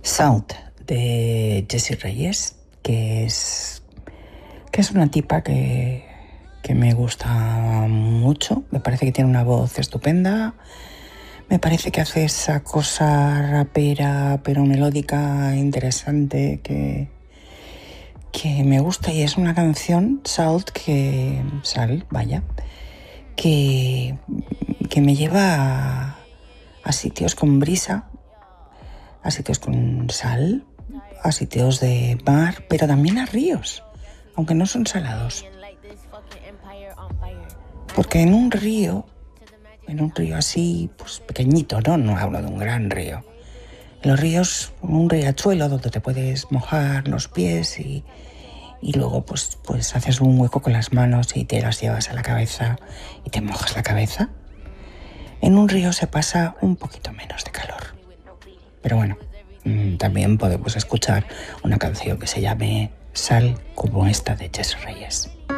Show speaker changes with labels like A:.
A: Salt de Jessie Reyes, que es una tipa que me gusta mucho. Me parece que tiene una voz estupenda. Me parece que hace esa cosa rapera pero melódica interesante que me gusta, y es una canción, Sal, que me lleva a sitios con brisa, a sitios con sal, a sitios de mar, pero también a ríos, aunque no son salados. Porque en un río así, pues pequeñito, no hablo de un gran río. En los ríos, un riachuelo donde te puedes mojar los pies y luego pues haces un hueco con las manos y te las llevas a la cabeza y te mojas la cabeza. En un río se pasa un poquito menos de calor. Pero bueno, también podemos escuchar una canción que se llame Sal, como esta de Jessie Reyes.